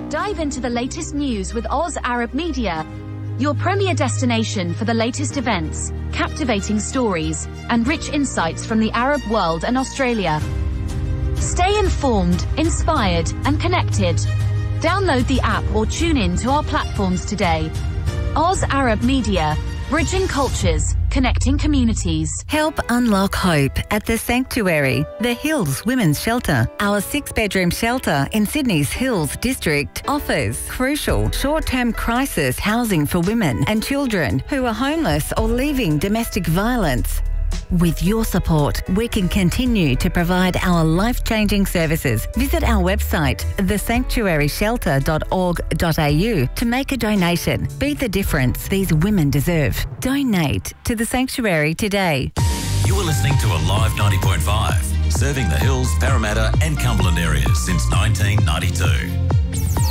Dive into the latest news with Oz Arab Media, your premier destination for the latest events, captivating stories, and rich insights from the Arab world and Australia. Stay informed, inspired, and connected. Download the app or tune in to our platforms today. Oz Arab Media, bridging cultures, connecting communities. Help unlock hope at The Sanctuary, the Hills Women's Shelter. Our 6-bedroom shelter in Sydney's Hills District offers crucial short-term crisis housing for women and children who are homeless or leaving domestic violence. With your support, we can continue to provide our life-changing services. Visit our website, thesanctuaryshelter.org.au to make a donation. Be the difference these women deserve. Donate to The Sanctuary today. You are listening to Alive 90.5, serving the Hills, Parramatta and Cumberland areas since 1992.